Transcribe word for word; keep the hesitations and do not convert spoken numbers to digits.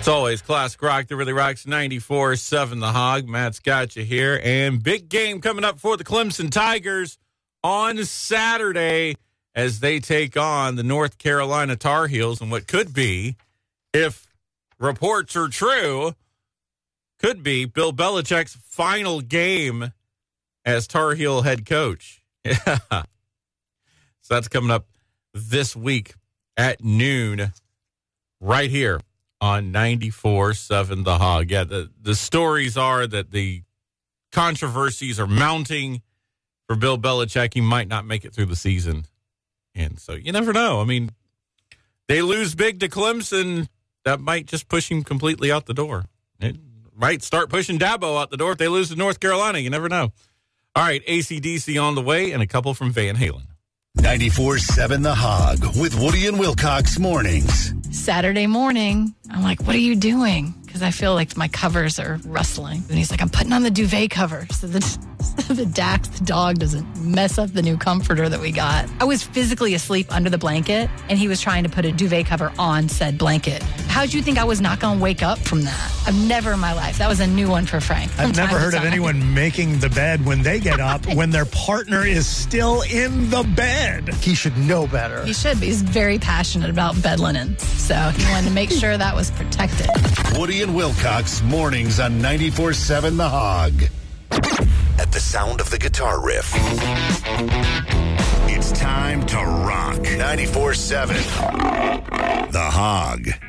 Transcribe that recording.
It's always classic rock that really rocks. Ninety-four seven The Hog. Matt's got you here. And big game coming up for the Clemson Tigers on Saturday as they take on the North Carolina Tar Heels. And what could be, if reports are true, could be Bill Belichick's final game as Tar Heel head coach. Yeah. So that's coming up this week at noon right here on ninety-four seven The Hog. Yeah, the, the stories are that the controversies are mounting for Bill Belichick. He might not make it through the season. And so you never know. I mean, they lose big to Clemson. That might just push him completely out the door. It might start pushing Dabo out the door if they lose to North Carolina. You never know. All right, A C D C on the way and a couple from Van Halen. ninety-four seven The Hog with Woody and Wilcox mornings. Saturday morning, I'm like, what are you doing? Because I feel like my covers are rustling. And he's like, I'm putting on the duvet cover so that, so that Dax, the dog, doesn't mess up the new comforter that we got. I was physically asleep under the blanket, and he was trying to put a duvet cover on said blanket. How'd you think I was not going to wake up from that? I've never in my life. That was a new one for Frank. I've never heard of anyone making the bed when they get up when their partner is still in the bed. He should know better. He should be. He's very passionate about bed linens. So he wanted to make sure that was protected. Woody and Wilcox mornings on ninety-four seven The Hog. At the sound of the guitar riff, it's time to rock. ninety-four seven The Hog.